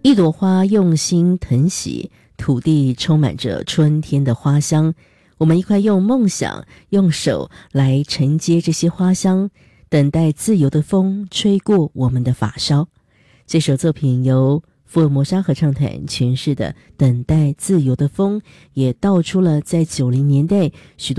一朵花用心疼惜，土地充满着春天的花香。我们一块用梦想，用手来承接这些花香，等待自由的风吹过我们的发梢。这首作品由福尔摩沙合唱团诠释的《等待自由的风》，也道出了在90年代许多